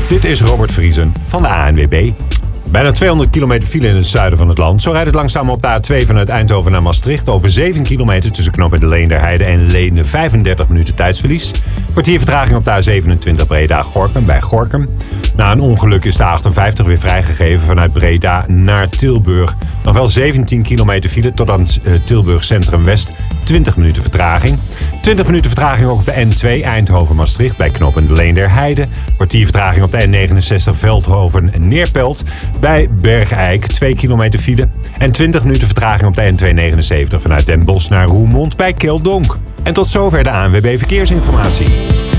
Dit is Robert Vriesen van de ANWB. Bijna 200 kilometer file in het zuiden van het land. Zo rijdt het langzaam op de A2 vanuit Eindhoven naar Maastricht. Over 7 kilometer tussen knooppunt de Leenderheide en Leende. 35 minuten tijdsverlies. Kwartier vertraging op de A27 Breda-Gorinchem bij Gorinchem. Na een ongeluk is de A58 weer vrijgegeven vanuit Breda naar Tilburg. Nog wel 17 kilometer file tot aan Tilburg Centrum West. 20 minuten vertraging. 20 minuten vertraging ook op de N2 Eindhoven-Maastricht bij knooppunt de Leenderheide. Kwartier vertraging op de N69 Veldhoven-Neerpelt bij Bergijk. 2 kilometer file. En 20 minuten vertraging op de N279 vanuit Den Bosch naar Roermond bij Keldonk. En tot zover de ANWB Verkeersinformatie.